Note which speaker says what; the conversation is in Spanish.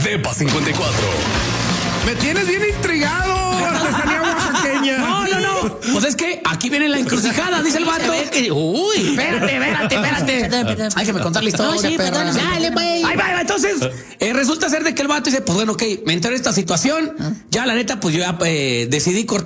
Speaker 1: Depa 54.
Speaker 2: Me tienes bien intrigado, artesanía oaxaqueña.
Speaker 3: No. Pues es que aquí viene la encrucijada, dice el vato. Uy, espérate. Déjame contar la historia,
Speaker 4: No, sí,
Speaker 3: perra.
Speaker 4: perdón, dale, güey.
Speaker 3: Ahí va. Entonces, resulta ser de que el vato dice, pues bueno, ok, me enteré de esta situación. Ya, la neta, pues yo ya decidí cortar